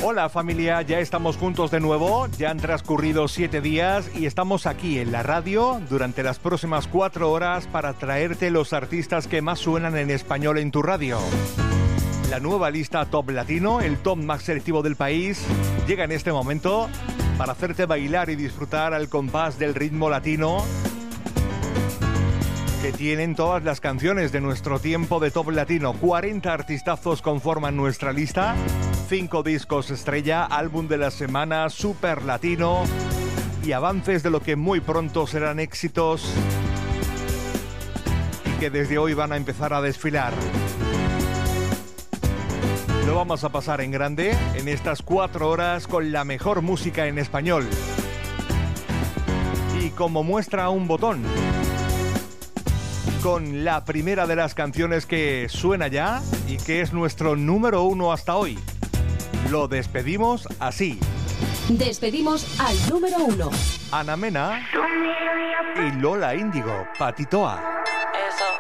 Hola familia, ya estamos juntos de nuevo, ya han transcurrido 7 días y estamos aquí en la radio durante las próximas 4 horas para traerte los artistas que más suenan en español en tu radio. La nueva lista Top Latino, el top más selectivo del país, llega en este momento para hacerte bailar y disfrutar al compás del ritmo latino que tienen todas las canciones de nuestro tiempo de Top Latino. 40 artistazos conforman nuestra lista, 5 discos estrella, álbum de la semana, super latino y avances de lo que muy pronto serán éxitos y que desde hoy van a empezar a desfilar. Lo vamos a pasar en grande en estas 4 horas con la mejor música en español. Y como muestra un botón, con la primera de las canciones que suena ya y que es nuestro número 1 hasta hoy. Lo despedimos así. Despedimos al número 1. Ana Mena y Lola Índigo, Patitoa.